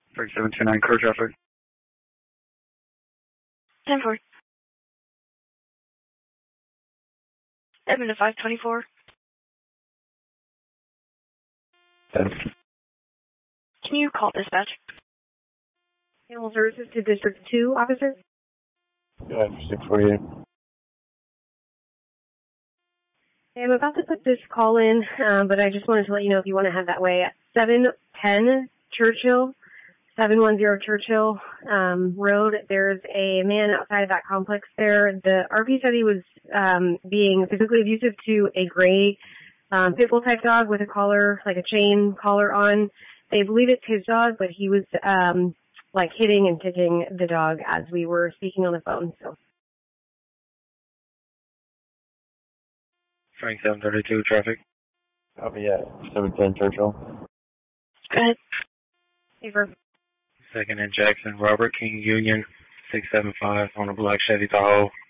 Frank 729, car traffic. 10-4. Edmund to 524. Can you call dispatch? Animal Services to District 2, officer. Yeah, 648. I'm about to put this call in, but I just wanted to let you know if you want to have that way. At 710 Churchill, 710 Churchill Road, there's a man outside of that complex there. The RP said he was being physically abusive to a gray pit bull type dog with a collar, like a chain collar on. They believe it's his dog, but he was like hitting and kicking the dog as we were speaking on the phone. So. Frank 732, traffic. Copy, yeah, 710 Churchill. Go ahead. Paper. Second in Jackson, Robert King Union, 675 on a black Chevy Tahoe.